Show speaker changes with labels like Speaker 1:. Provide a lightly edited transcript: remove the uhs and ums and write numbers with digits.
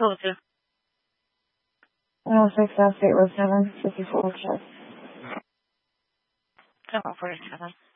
Speaker 1: Georgia.
Speaker 2: 106 South State Road 7, 54 check.
Speaker 1: 747.